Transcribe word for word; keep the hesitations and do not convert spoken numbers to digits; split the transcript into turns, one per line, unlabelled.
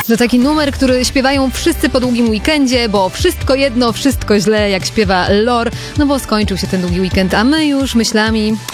To taki numer, który śpiewają wszyscy po długim weekendzie, bo wszystko jedno, wszystko źle, jak śpiewa Lor, no bo skończył się ten długi weekend, a my już myślami